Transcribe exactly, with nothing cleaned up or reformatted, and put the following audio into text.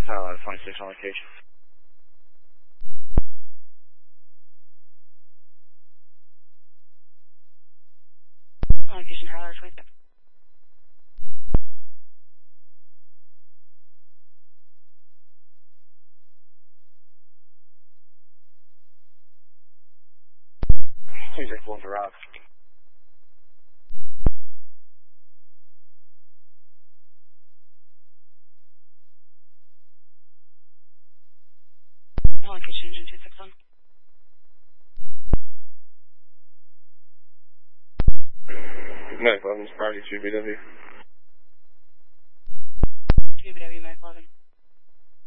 Uh, twenty-six on location. On location, Tyler, twenty-six. twenty-six one for Rob. On location, engine two six one. nine eleven, Project two B W. two B W.